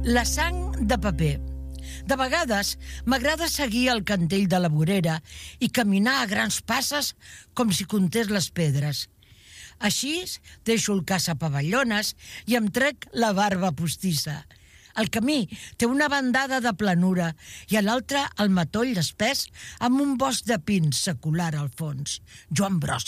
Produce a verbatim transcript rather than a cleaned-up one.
La sang de paper. De vegades m'agrada seguir el cantell de la vorera i caminar a grans passes com si contés les pedres. Així deixo el caçapavallones i em trec la barba postissa. El camí té una bandada de planura i a l'altra el matoll espès amb un bosc de pins secular al fons. Joan Brossa.